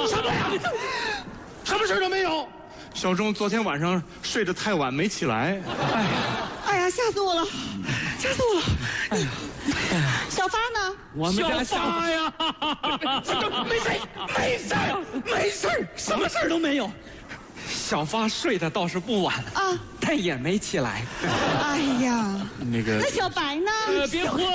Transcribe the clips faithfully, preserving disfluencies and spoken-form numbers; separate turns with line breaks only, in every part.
什么呀？什么事都没有。小钟昨天晚上睡得太晚没起来。
哎呀，哎呀，吓死我了，吓死我了！哎呀，小发呢？
我们家
小发呀，
没事，没事，没事，什么事都没有。
小发睡得倒是不晚啊，但也没起来。
哎呀，
那个，
那小白呢？
呃，别喝。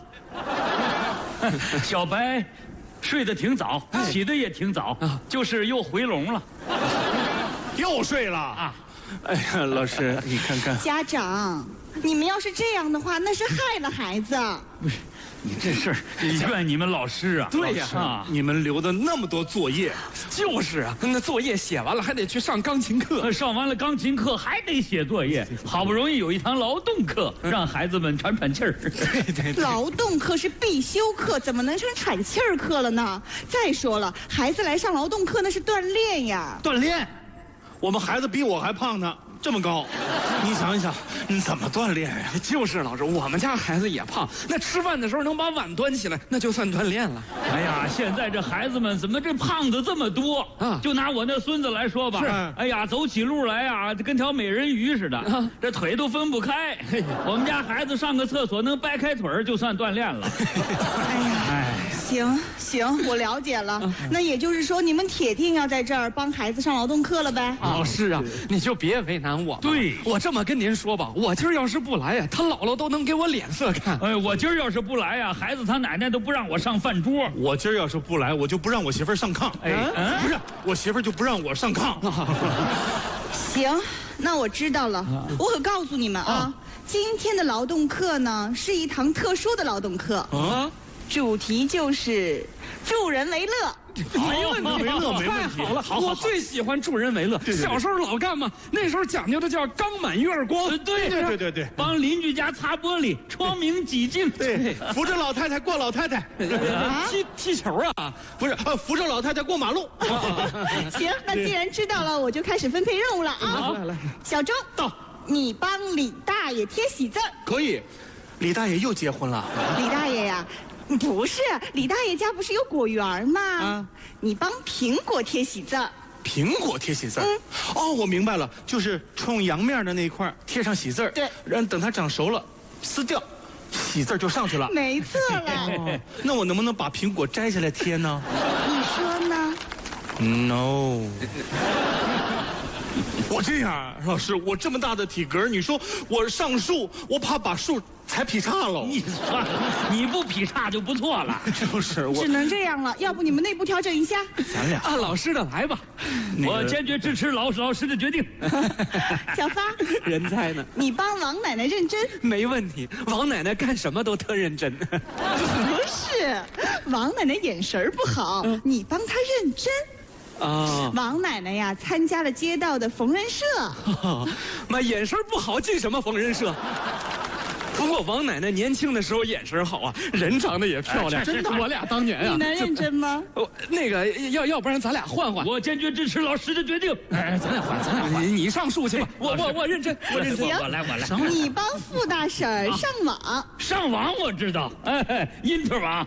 小白睡得挺早，起得也挺早，就是又回笼了。
又睡了啊！哎呀，老师，你看看，
家长，你们要是这样的话，那是害了孩子。
不是，你这事儿怨你们老师啊！
对呀，
啊，你们留的那么多作业，
就是啊，那作业写完了还得去上钢琴课，
上完了钢琴课还得写作业，好不容易有一堂劳动课，让孩子们喘喘气儿。
对对对，
劳动课是必修课，怎么能成喘气儿课了呢？再说了，孩子来上劳动课那是锻炼呀。
锻炼。我们孩子比我还胖呢，这么高，你想一想，你怎么锻炼呀？
就是老师，我们家孩子也胖，那吃饭的时候能把碗端起来，那就算锻炼了。
哎呀，现在这孩子们怎么这胖子这么多啊？就拿我那孙子来说吧，
是，
哎呀，走起路来呀，跟条美人鱼似的，啊、这腿都分不开。我们家孩子上个厕所能掰开腿儿，就算锻炼了。
哎呀，哎。行行，我了解了。那也就是说，你们铁定要在这儿帮孩子上劳动课了呗？
老师啊，你就别为难我了。
对，
我这么跟您说吧，我今儿要是不来呀，他姥姥都能给我脸色看。
哎，我今儿要是不来呀，孩子他奶奶都不让我上饭桌。
我今儿要是不来，我就不让我媳妇儿上炕。哎，不是，我媳妇儿就不让我上炕。
行，那我知道了。我可告诉你们啊，今天的劳动课呢，是一堂特殊的劳动课。啊。主题就是助人为乐，
没问题，
为乐没问题。
太好了，好，我最喜欢助人为乐。小时候老干嘛？那时候讲究的叫刚满月光。
对
对对对对，
帮邻居家擦玻璃，窗明几净。
对，扶着老太太过老太太。
踢踢球啊？
不是，扶着老太太过马路。
行，那既然知道了，我就开始分配任务了啊！
来来，
小周
到，
你帮李大爷贴喜字。
可以，李大爷又结婚了。
李大爷呀。不是，李大爷家不是有果园吗？啊，你帮苹果贴喜字。
苹果贴喜字？嗯，哦，我明白了，就是冲阳面的那一块贴上喜字。
对，
让等它长熟了，撕掉，喜字就上去了。
没错了。
哦，那我能不能把苹果摘下来贴呢？
你说呢
？No。我这样，老师，我这么大的体格，你说我上树，我怕把树踩劈叉了。
你算了，你不劈叉就不错了。
就是我，
只能这样了。要不你们内部调整一下？
咱俩
按老师的来吧。
那个、我坚决支持老老师的决定。
小发，
人才呢？
你帮王奶奶认真。
没问题，王奶奶干什么都特认真。
不是，王奶奶眼神不好，嗯、你帮她认真。啊，王奶奶呀，参加了街道的缝纫社。
妈，眼神不好进什么缝纫社？不过王奶奶年轻的时候眼神好啊，人长得也漂亮。
真的，
我俩当年啊，
你能认真吗？
我那个要要不然咱俩换换。
我坚决支持老师的决定。
哎，咱俩换，咱俩换。你你上树去吧，我我我认真，我认真。
我来我来。
你帮傅大婶上网。
上网我知道，哎 ，inter 网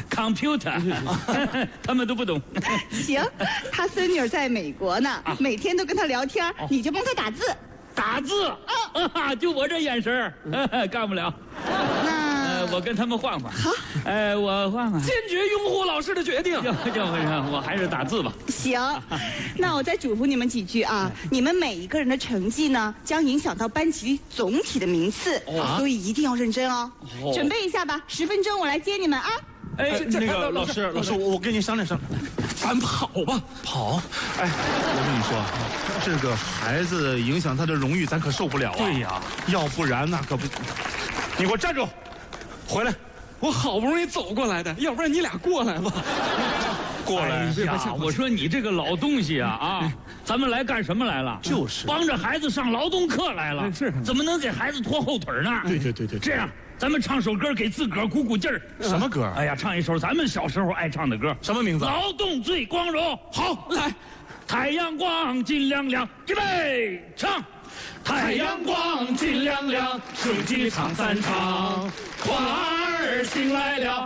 ，computer， 他们都不懂。
行，他孙女在美国呢，每天都跟他聊天，你就帮他打字。
打字啊，就我这眼神干不了。
那、
呃、我跟他们换换。
好，
哎，我换换。
坚决拥护老师的决定。
要要不然我还是打字吧。
行，那我再嘱咐你们几句啊，你们每一个人的成绩呢，将影响到班级总体的名次，哦、所以一定要认真哦。哦准备一下吧，十分钟我来接你们啊。
哎，那个老师，老师，我我跟您商量商量，
咱跑吧，
跑。哎，我跟你说，这个孩子影响他的荣誉，咱可受不了啊。
对呀，
要不然那可不。你给我站住，回来！
我好不容易走过来的，要不然你俩过来吧。
过来
呀！我说你这个老东西啊啊，咱们来干什么来了？
就是
帮着孩子上劳动课来了。
是，
怎么能给孩子拖后腿呢？
对对对对，
这样。咱们唱首歌给自个儿鼓鼓劲儿。
什么歌？
哎呀，唱一首咱们小时候爱唱的歌。
什么名字？
劳动最光荣。
好，
来，太阳光金亮亮，预备唱。太阳光金亮亮，手机唱三唱，花儿醒来了。